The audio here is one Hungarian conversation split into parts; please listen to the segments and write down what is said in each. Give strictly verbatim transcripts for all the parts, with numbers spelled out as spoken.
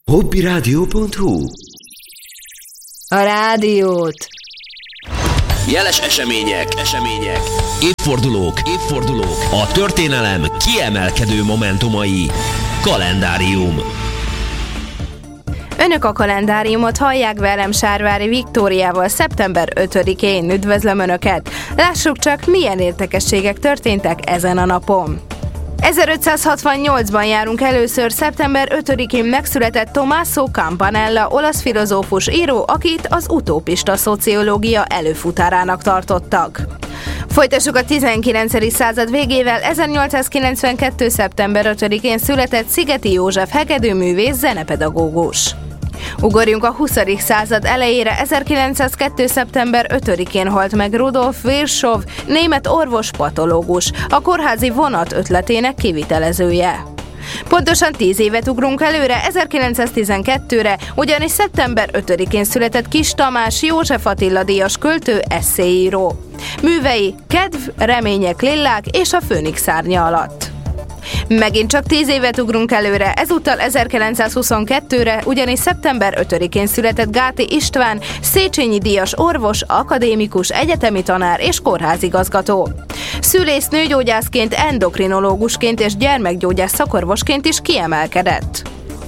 hobbiradio pont hu. A rádiót. Jeles események, események, évfordulók, évfordulók, a történelem kiemelkedő momentumai. Kalendárium. Önök a kalendáriumot hallják, velem Sárvári Viktóriával szeptember ötödikén. Üdvözlöm Önöket! Lássuk csak, milyen érdekességek történtek ezen a napon. ezerötszázhatvannyolcban járunk először. Szeptember ötödikén megszületett Tommaso Campanella, olasz filozófus író, akit az utópista szociológia előfutárának tartottak. Folytassuk a tizenkilencedik század végével. ezernyolcszázkilencvenkettő. szeptember ötödikén született Szigeti József hegedűművész, zenepedagógus. Ugorjunk a huszadik század elejére. ezerkilencszázkettő. szeptember ötödikén halt meg Rudolf Virchow, német orvos-patológus, a kórházi vonat ötletének kivitelezője. Pontosan tíz évet ugrunk előre, ezerkilencszáztizenkettőre, ugyanis szeptember ötödikén született Kiss Tamás, József Attila díjas költő, esszéíró. Művei: Kedv, Remények, Lillák és a Főnix szárnya alatt. Megint csak tíz évet ugrunk előre, ezúttal ezerkilencszázhuszonkettőre, ugyanis szeptember ötödikén született Gáti István, Széchenyi díjas orvos, akadémikus, egyetemi tanár és kórházigazgató. Szülész, nőgyógyászként, endokrinológusként és gyermekgyógyász szakorvosként is kiemelkedett.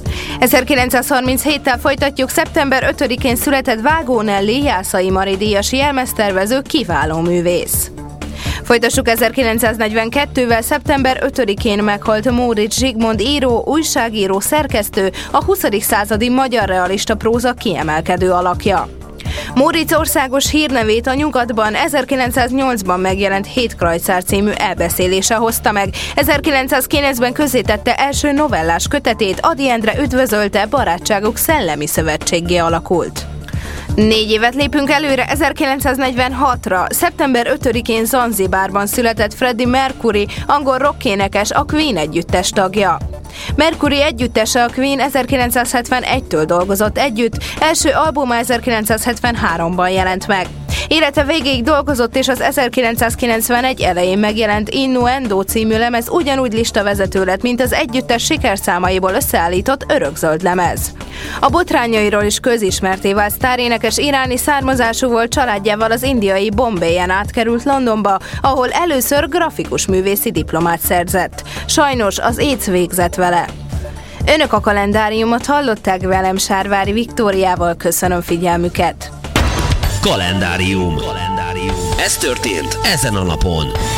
ezerkilencszázharminchéttel folytatjuk. Szeptember ötödikén született Vágó Nelly, Jászai Mari díjas jelmeztervező, kiváló művész. Folytassuk ezerkilencszáznegyvenkettővel. Szeptember ötödikén meghalt Móricz Zsigmond író, újságíró, szerkesztő, a huszadik századi magyar realista próza kiemelkedő alakja. Móricz országos hírnevét a Nyugatban ezerkilencszáznyolcban megjelent Hétkrajcár című elbeszélése hozta meg. ezerkilencszázkilencben közzétette első novellás kötetét, Ady Endre üdvözölte, barátságuk szellemi szövetséggé alakult. Négy évet lépünk előre, ezerkilencszáznegyvenhatra. Szeptember ötödikén Zanzibárban született Freddie Mercury, angol rockénekes, a Queen együttes tagja. Mercury együttese, a Queen ezerkilencszázhetvenegytől dolgozott együtt, első albuma ezerkilencszázhetvenháromban jelent meg. Élete végéig dolgozott, és az ezerkilencszázkilencvenegy elején megjelent Innuendo című lemez ugyanúgy listavezető lett, mint az együttes sikerszámaiból összeállított örökzöld lemez. A botrányairól is közismerté vált sztárénekes iráni származású volt, családjával az indiai Bombayen átkerült Londonba, ahol először grafikus művészi diplomát szerzett. Sajnos az AIDS végzett vele. Önök a kalendáriumot hallották, velem Sárvári Viktóriával. Köszönöm figyelmüket! Kalendárium. Kalendárium. Ez történt ezen a napon.